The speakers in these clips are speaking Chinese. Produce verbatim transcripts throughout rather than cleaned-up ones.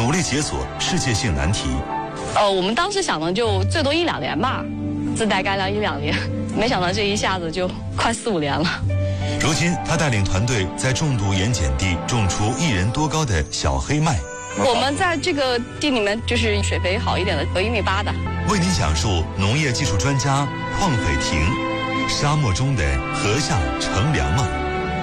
努力解锁世界性难题。 呃，我们当时想的就最多一两年吧，自带干粮一两年，没想到这一下子就快四五年了。 如今，他带领团队在重度盐碱地种出一人多高的小黑麦。 我们在这个地里面就是水肥好一点的，有一米八的。 为您讲述农业技术专家邝斐婷沙漠中的禾下乘凉梦。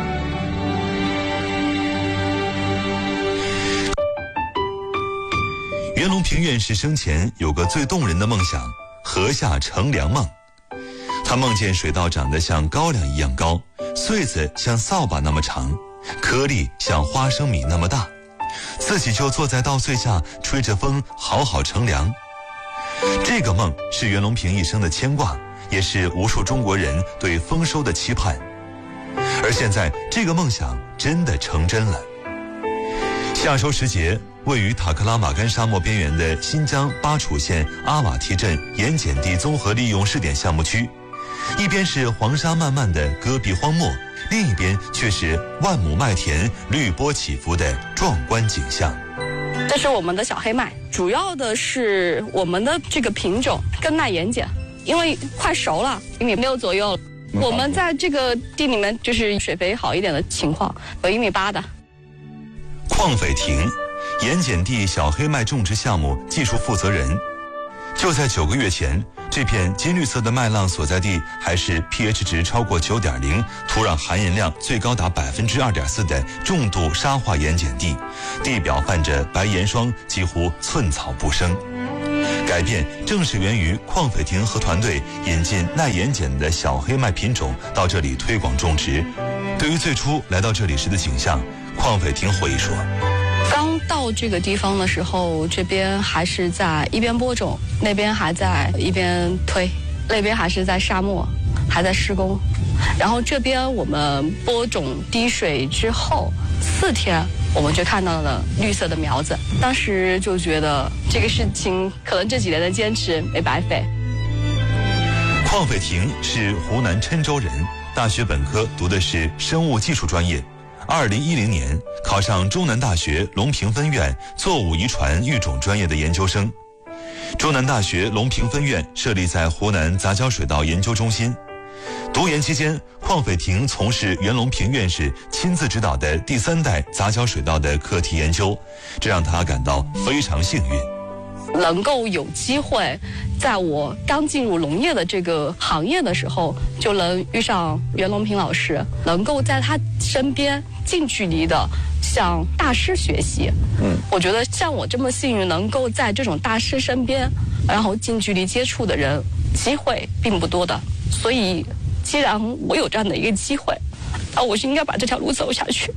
袁隆平院士生前有个最动人的梦想，禾下乘凉梦。他梦见水稻长得像高粱一样高，穗子像扫把那么长，颗粒像花生米那么大，自己就坐在稻穗下吹着风好好乘凉。这个梦是袁隆平一生的牵挂，也是无数中国人对丰收的期盼。而现在这个梦想真的成真了。夏收时节，位于塔克拉玛干沙漠边缘的新疆巴楚县阿瓦提镇盐碱地综合利用试点项目区，一边是黄沙漫漫的戈壁荒漠，另一边却是万亩麦田绿波起伏的壮观景象。 这是我们的小黑麦，主要的是我们的这个品种更耐盐碱，因为快熟了，一米六左右。我们在这个地里面就是水肥好一点的情况，有一米八的。 邝斐婷，盐碱地小黑麦种植项目技术负责人。就在九个月前，这片金绿色的麦浪所在地还是 pH 值超过 九点零， 土壤含盐量最高达 百分之二点四 的重度沙化盐碱地，地表泛着白盐霜，几乎寸草不生。改变正是源于邝斐婷和团队引进耐盐碱的小黑麦品种到这里推广种植。对于最初来到这里时的景象，邝斐婷回忆说， 刚到这个地方的时候，这边还是在一边播种，那边还在一边推，那边还是在沙漠，还在施工。然后这边我们播种滴水之后四天，我们就看到了绿色的苗子。当时就觉得这个事情可能这几年的坚持没白费。 邝斐婷是湖南郴州人，大学本科读的是生物技术专业。二零一零年考上中南大学隆平分院作物遗传育种专业的研究生。中南大学隆平分院设立在湖南杂交水稻研究中心。读研期间，邝斐婷从事袁隆平院士亲自指导的第三代杂交水稻的课题研究，这让他感到非常幸运。 能够有机会在我刚进入农业的这个行业的时候，就能遇上袁隆平老师，能够在他身边近距离的向大师学习。嗯，我觉得像我这么幸运能够在这种大师身边，然后近距离接触的人，机会并不多的。所以既然我有这样的一个机会，啊，我是应该把这条路走下去。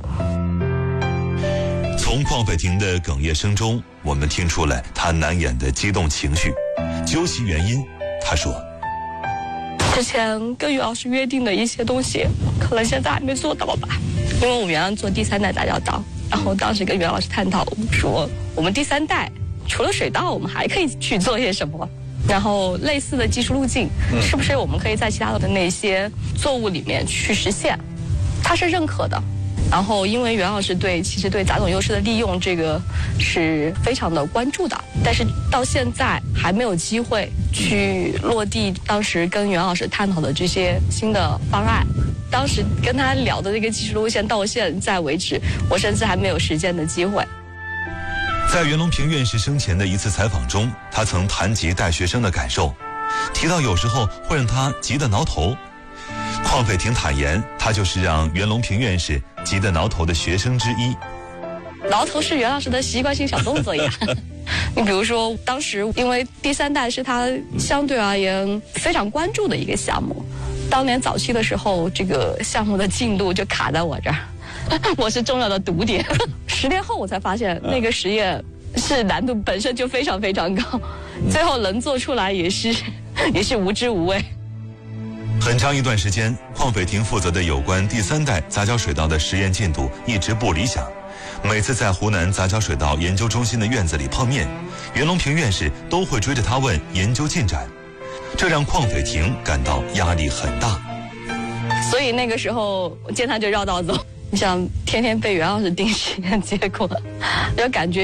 从邝斐婷的哽咽声中，我们听出了她难掩的激动情绪。究其原因，她说， 之前跟袁老师约定的一些东西，可能现在还没做到吧。因为我们原来做第三代杂交稻，然后当时跟袁老师探讨说，我们第三代除了水稻，我们还可以去做些什么，然后类似的技术路径，是不是我们可以在其他的那些作物里面去实现？他是认可的。然后因为袁老师对其实对杂种优势的利用这个是非常的关注的，但是到现在还没有机会去落地当时跟袁老师探讨的这些新的方案。当时跟他聊的这个技术路线到现在为止，我甚至还没有实践的机会。 在袁隆平院士生前的一次采访中，他曾谈及带学生的感受，提到有时候会让他急得挠头。邝斐婷坦言，他就是让袁隆平院士急得挠头的学生之一。 挠头是袁老师的习惯性小动作呀。你比如说，当时因为第三代是他相对而言非常关注的一个项目，当年早期的时候，这个项目的进度就卡在我这儿，我是重要的堵点。十年后我才发现，那个实验是难度本身就非常非常高，最后能做出来也是也是无知无畏。 很长一段时间，邝斐婷负责的有关第三代杂交水稻的实验进度一直不理想。每次在湖南杂交水稻研究中心的院子里碰面，袁隆平院士都会追着他问研究进展，这让邝斐婷感到压力很大。 所以那个时候我见他就绕道走，你想天天被袁老师盯实验结果，就感觉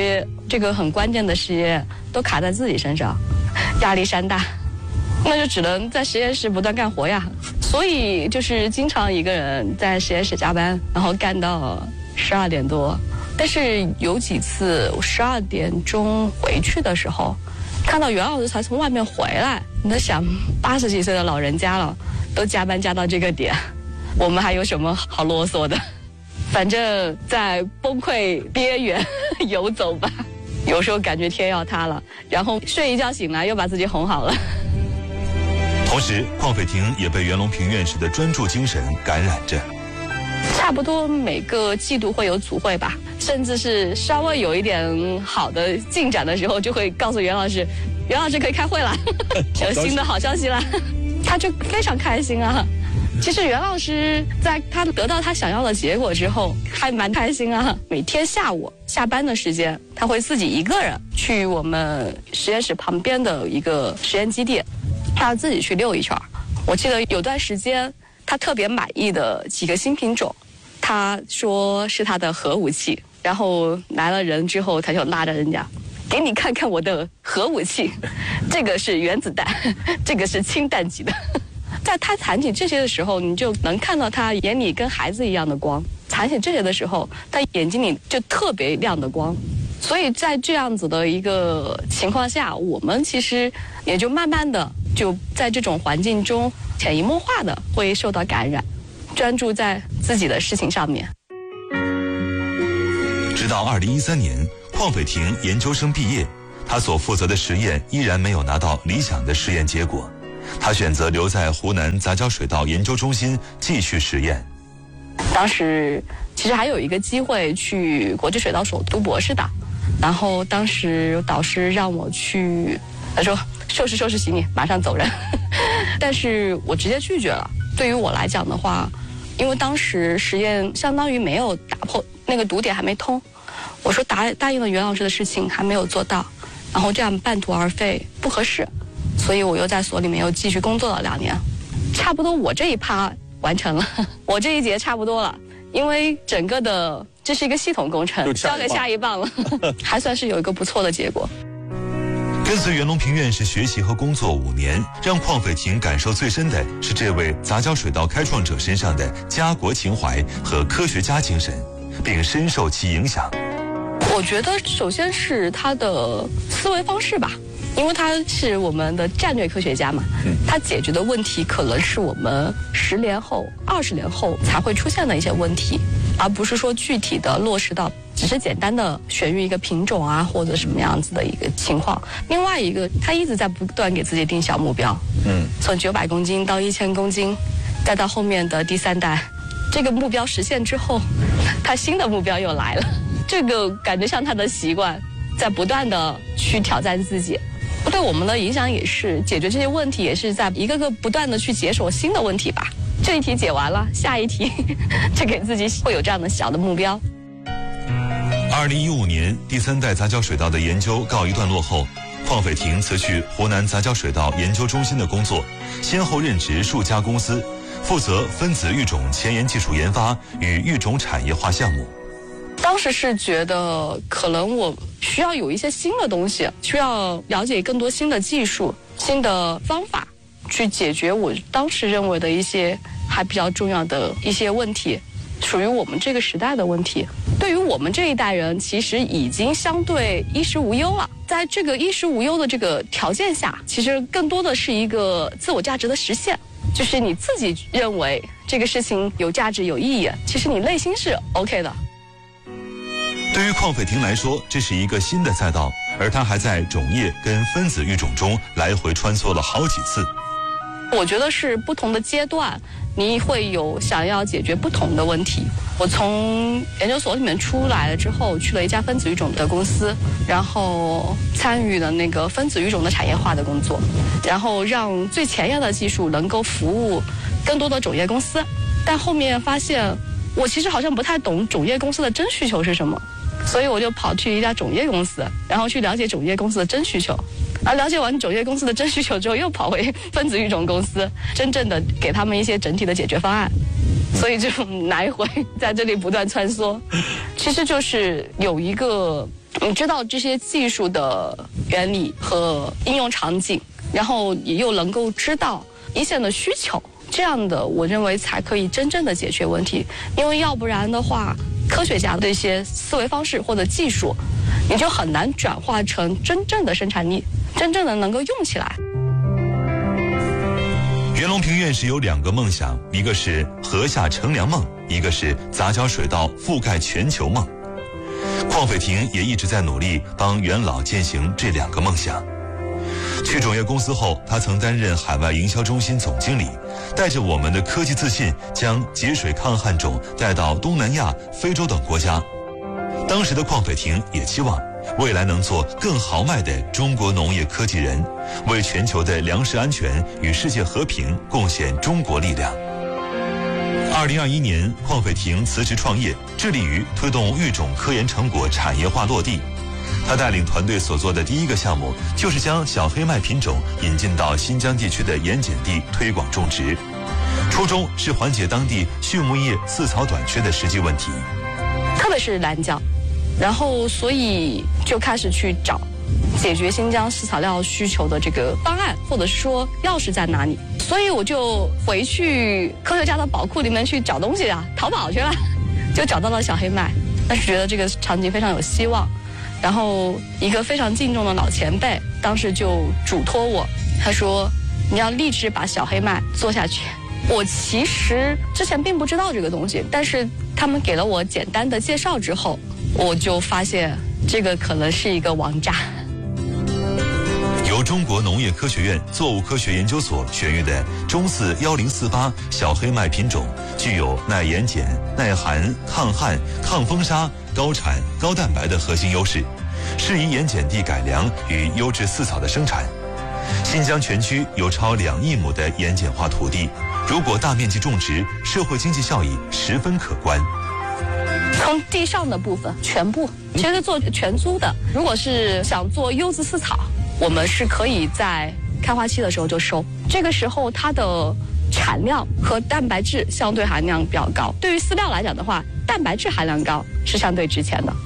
这个很关键的实验都卡在自己身上，压力山大，那就只能在实验室不断干活呀。所以就是经常一个人在实验室加班，然后干到十二点多。但是有几次十二点钟回去的时候，看到袁老师才从外面回来，你在想八十几岁的老人家了，都加班加到这个点，我们还有什么好啰嗦的？反正在崩溃边缘游走吧。有时候感觉天要塌了，然后睡一觉醒来又把自己哄好了。 同时，邝斐婷也被袁隆平院士的专注精神感染着。 差不多每个季度会有组会吧，甚至是稍微有一点好的进展的时候，就会告诉袁老师，袁老师可以开会了，有新的好消息了，他就非常开心啊。其实袁老师在他得到他想要的结果之后，还蛮开心啊。每天下午下班的时间，他会自己一个人去我们实验室旁边的一个实验基地，他要自己去溜一圈。我记得有段时间，他特别满意的几个新品种，他说是他的核武器，然后来了人之后，他就拉着人家，给你看看我的核武器，这个是原子弹，这个是氢弹级的。在他谈起这些的时候，你就能看到他眼里跟孩子一样的光。谈起这些的时候，他眼睛里就特别亮的光。所以在这样子的一个情况下，我们其实也就慢慢的就在这种环境中潜移默化的会受到感染，专注在自己的事情上面。 直到二零一三年，邝斐婷研究生毕业，他所负责的实验依然没有拿到理想的实验结果。他选择留在湖南杂交水稻研究中心继续实验。 当时其实还有一个机会去国际水稻所读博士的，然后当时导师让我去，他说收拾收拾行李马上走人，但是我直接拒绝了。对于我来讲的话，因为当时实验相当于没有打破那个堵点还没通，我说答答应了袁老师的事情还没有做到，然后这样半途而废不合适。所以我又在所里面又继续工作了两年，差不多我这一趴完成了，我这一节差不多了，因为整个的这是一个系统工程，交给下一棒了，还算是有一个不错的结果。 跟随袁隆平院士学习和工作五年，让邝斐婷感受最深的是这位杂交水稻开创者身上的家国情怀和科学家精神，并深受其影响。 我觉得首先是他的思维方式吧。因为他是我们的战略科学家嘛，他解决的问题可能是我们十年后、二十年后才会出现的一些问题，而不是说具体的落实到只是简单的选育一个品种啊，或者什么样子的一个情况。另外一个，他一直在不断给自己定小目标，嗯，从九百公斤到一千公斤，再到后面的第三代，这个目标实现之后，他新的目标又来了。这个感觉像他的习惯，在不断的去挑战自己。对我们的影响也是解决这些问题，也是在一个个不断的去解锁新的问题吧。这一题解完了，下一题就给自己会有这样的小的目标。 二零一五年，第三代杂交水稻的研究告一段落后，邝斐婷辞去湖南杂交水稻研究中心的工作，先后任职数家公司，负责分子育种前沿技术研发与育种产业化项目。 当时是觉得可能我需要有一些新的东西，需要了解更多新的技术、新的方法，去解决我当时认为的一些还比较重要的一些问题，属于我们这个时代的问题。对于我们这一代人，其实已经相对衣食无忧了。在这个衣食无忧的这个条件下，其实更多的是一个自我价值的实现，就是你自己认为这个事情有价值、有意义，其实你内心是 OK 的。 对于邝斐婷来说，这是一个新的赛道，而她还在种业跟分子育种中来回穿梭了好几次。 我觉得是不同的阶段，你会有想要解决不同的问题。我从研究所里面出来了之后，去了一家分子育种的公司，然后参与了那个分子育种的产业化的工作，然后让最前沿的技术能够服务更多的种业公司。但后面发现，我其实好像不太懂种业公司的真需求是什么。所以我就跑去一家种业公司，然后去了解种业公司的真需求，而了解完种业公司的真需求之后，又跑回分子育种公司，真正的给他们一些整体的解决方案。所以就来回在这里不断穿梭。其其实就是有一个你知道这些技术的原理和应用场景，然后也又能够知道一线的需求，这样的我认为才可以真正的解决问题。因为要不然的话，科学家的一些思维方式或者技术，你就很难转化成真正的生产力，真正的能够用起来。 袁隆平院士有两个梦想，一个是河下乘凉梦，一个是杂交水稻覆盖全球梦。邝斐霆也一直在努力帮袁老践行这两个梦想。去种业公司后，他曾担任海外营销中心总经理，带着我们的科技自信，将节水抗旱种带到东南亚、非洲等国家。当时的邝斐霆也期望未来能做更豪迈的中国农业科技人，为全球的粮食安全与世界和平贡献中国力量。二零二一年，邝斐霆辞职创业，致力于推动育种科研成果产业化落地。他带领团队所做的第一个项目，就是将小黑麦品种引进到新疆地区的盐碱地推广种植，初衷是缓解当地畜牧业饲草短缺的实际问题， 特别是蓝椒。然后所以就开始去找解决新疆饲草料需求的这个方案，或者是说钥匙在哪里。所以我就回去科学家的宝库里面去找东西啊，淘宝去了，就找到了小黑麦。但是觉得这个场景非常有希望，然后一个非常敬重的老前辈当时就嘱托我，他说你要立志把小黑麦做下去。我其实之前并不知道这个东西，但是他们给了我简单的介绍之后，我就发现这个可能是一个王炸。 由中国农业科学院作物科学研究所选育的中四幺零四八小黑麦品种，具有耐盐碱、耐寒、抗旱、抗风沙、高产、高蛋白的核心优势，适宜盐碱地改良与优质饲草的生产。新疆全区有超两亿亩的盐碱化土地，如果大面积种植，社会经济效益十分可观。 从地上的部分全部其实做全租的，如果是想做优质饲草，我们是可以在开花期的时候就收，这个时候它的产量和蛋白质相对含量比较高。对于饲料来讲的话，蛋白质含量高是相对值钱的。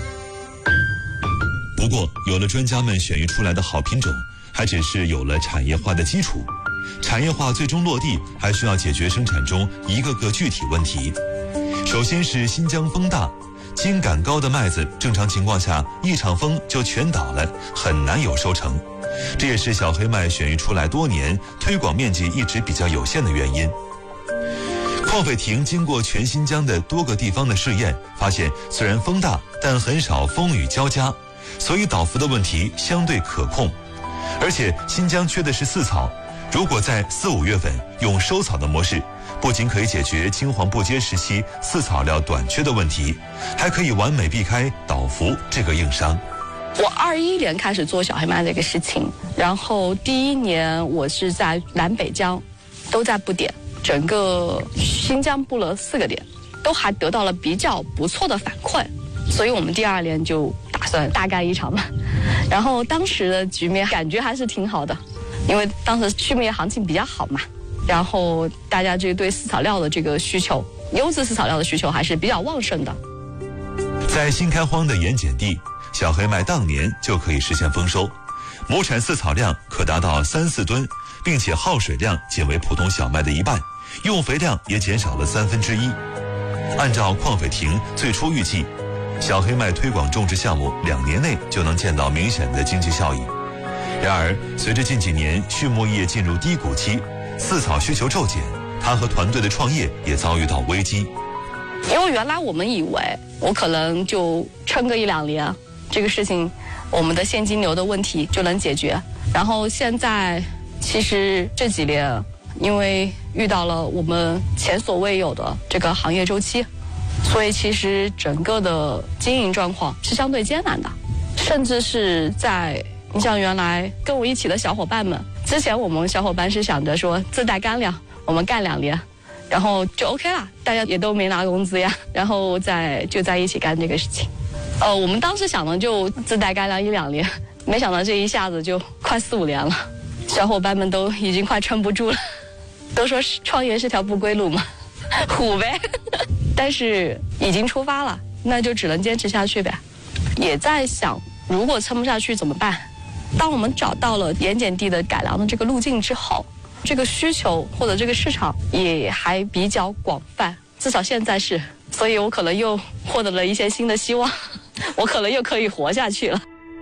不过有了专家们选育出来的好品种，还只是有了产业化的基础，产业化最终落地还需要解决生产中一个个具体问题。首先是新疆风大，茎秆高的麦子正常情况下一场风就全倒了，很难有收成，这也是小黑麦选育出来多年推广面积一直比较有限的原因。邝斐霆经过全新疆的多个地方的试验，发现虽然风大，但很少风雨交加，所以倒伏的问题相对可控。而且新疆缺的是饲草，如果在四五月份用收草的模式，不仅可以解决青黄不接时期饲草料短缺的问题，还可以完美避开倒伏这个硬伤。 我二一年开始做小黑麦这个事情，然后第一年我是在南北疆都在布点，整个新疆布了四个点，都还得到了比较不错的反馈，所以我们第二年就打算大干一场嘛。然后当时的局面感觉还是挺好的，因为当时畜牧业行情比较好嘛，然后大家这对饲草料的这个需求，优质饲草料的需求还是比较旺盛的。 在新开荒的盐碱地，小黑麦当年就可以实现丰收，亩产饲草量可达到三四吨，并且耗水量仅为普通小麦的一半，用肥量也减少了三分之一。按照邝斐霆最初预计，小黑麦推广种植项目两年内就能见到明显的经济效益。然而，随着近几年畜牧业进入低谷期，饲草需求骤减，他和团队的创业也遭遇到危机。 因为原来我们以为我可能就撑个一两年，这个事情我们的现金流的问题就能解决。然后现在其实这几年因为遇到了我们前所未有的这个行业周期，所以其实整个的经营状况是相对艰难的，甚至是在你像原来跟我一起的小伙伴们，之前我们小伙伴是想着说自带干粮，我们干两年，然后就 OK 了，大家也都没拿工资呀，然后再就在一起干这个事情。呃，我们当时想的就自带干粮一两年，没想到这一下子就快四五年了，小伙伴们都已经快撑不住了，都说创业是条不归路嘛，虎呗。但是已经出发了， 那就只能坚持下去呗。也在想，如果撑不下去怎么办？当我们找到了盐碱地的改良的这个路径之后，这个需求或者这个市场也还比较广泛，至少现在是，所以我可能又获得了一些新的希望，我可能又可以活下去了。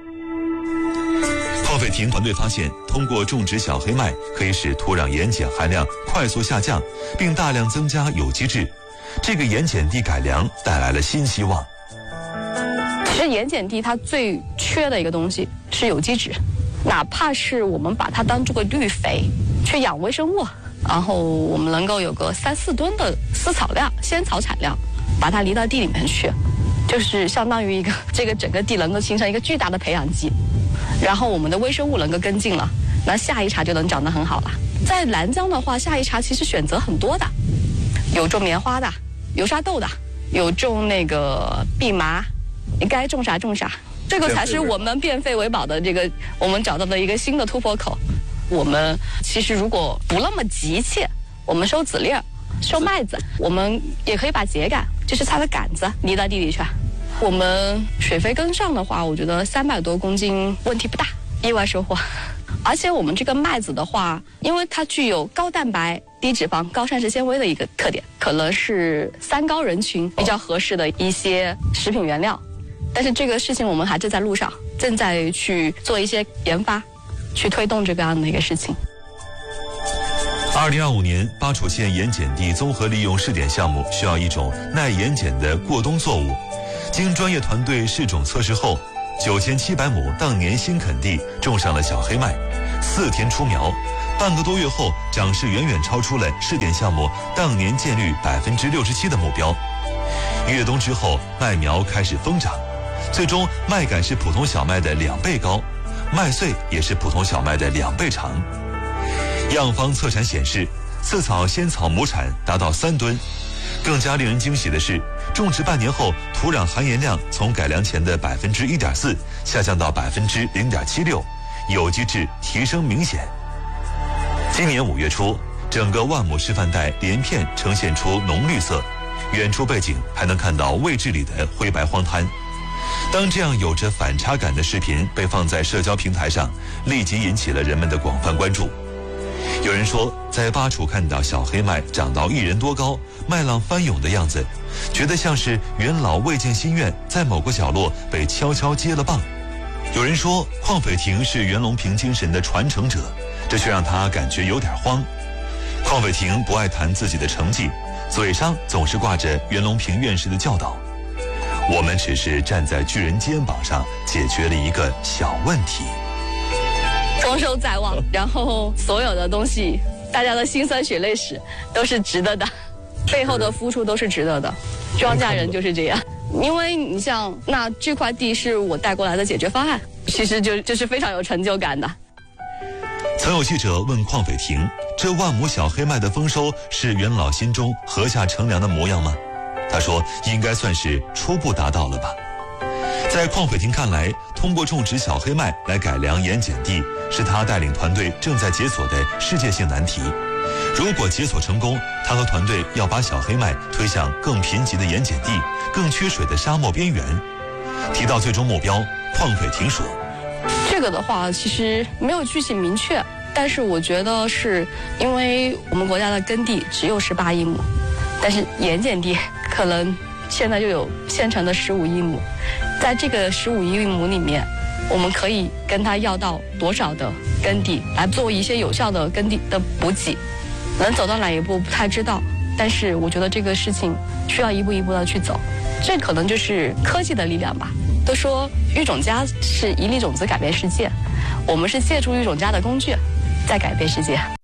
邝斐婷团队发现，通过种植小黑麦可以使土壤盐碱含量快速下降，并大量增加有机质。这个盐碱地改良带来了新希望。 其实盐碱地它最缺的一个东西是有机质，哪怕是我们把它当做个绿肥去养微生物，然后我们能够有个三四吨的丝草量、鲜草产量，把它移到地里面去，就是相当于一个这个整个地能够形成一个巨大的培养基，然后我们的微生物能够跟进了，那下一茬就能长得很好了。在南疆的话，下一茬其实选择很多的，有种棉花的，有沙豆的，有种那个蓖麻，你该种啥种啥，这个才是我们变废为宝的这个我们找到的一个新的突破口。我们其实如果不那么急切，我们收籽粒、收麦子，我们也可以把秸秆，就是它的杆子移到地里去。我们水肥跟上的话，我觉得三百多公斤问题不大，意外收获。而且我们这个麦子的话，因为它具有高蛋白、低脂肪、高膳食纤维的一个特点，可能是三高人群比较合适的一些食品原料。但是这个事情我们还正在路上，正在去做一些研发，去推动这个样的一个事情。 二零二五年，巴楚县盐碱地综合利用试点项目需要一种耐盐碱的过冬作物。经专业团队试种测试后，九千七百亩当年新垦地种上了小黑麦，四天出苗，半个多月后，长势远远超出了试点项目当年见率百分之六十七的目标。越冬之后，麦苗开始疯长，最终麦秆是普通小麦的两倍高，麦穗也是普通小麦的两倍长。样方测产显示，刺草、鲜草亩产达到三吨。更加令人惊喜的是，种植半年后，土壤含盐量从改良前的百分之一点四下降到百分之零点七六，有机质提升明显。今年五月初，整个万亩示范带连片呈现出浓绿色，远处背景还能看到位置里的灰白荒滩。当这样有着反差感的视频被放在社交平台上，立即引起了人们的广泛关注。有人说，在巴楚看到小黑麦长到一人多高，麦浪翻涌的样子，觉得像是元老未见心愿在某个角落被悄悄接了棒。有人说，邝斐婷是袁隆平精神的传承者，这却让他感觉有点慌。邝斐婷不爱谈自己的成绩，嘴上总是挂着袁隆平院士的教导。我们只是站在巨人肩膀上解决了一个小问题。 丰收在望，然后所有的东西，大家的辛酸血泪史都是值得的，背后的付出都是值得的。庄稼人就是这样，因为你像那这块地是我带过来的解决方案，其实就就是非常有成就感的。 曾有记者问邝斐婷，这万亩小黑麦的丰收是元老心中禾下乘凉的模样吗？他说，应该算是初步达到了吧。在邝斐婷看来，通过种植小黑麦来改良盐碱地，是他带领团队正在解锁的世界性难题。如果解锁成功，他和团队要把小黑麦推向更贫瘠的盐碱地、更缺水的沙漠边缘。提到最终目标，邝斐婷说， 这个的话其实没有具体明确，但是我觉得是因为我们国家的耕地只有十八亿亩，但是盐碱地可能现在就有现成的十五亿亩，在这个十五亿亩里面，我们可以跟他要到多少的耕地来做一些有效的耕地的补给，能走到哪一步不太知道，但是我觉得这个事情需要一步一步的去走，这可能就是科技的力量吧。都说育种家是一粒种子改变世界，我们是借助育种家的工具在改变世界。